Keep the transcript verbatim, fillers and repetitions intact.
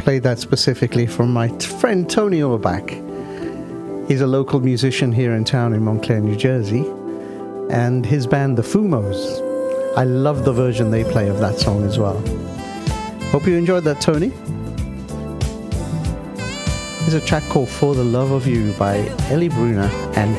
played that specifically from my t- friend Tony Overback. He's a local musician here in town in Montclair, New Jersey, and his band, the Fumos. I love the version they play of that song as well. Hope you enjoyed that, Tony. Here's a track called For the Love of You by Ellie Brunner and